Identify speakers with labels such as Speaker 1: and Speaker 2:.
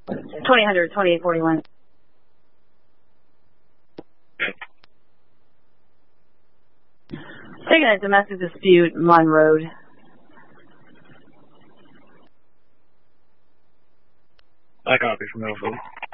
Speaker 1: 2000, 2841. Taking a domestic dispute, Munn Road.
Speaker 2: I copy from Milford.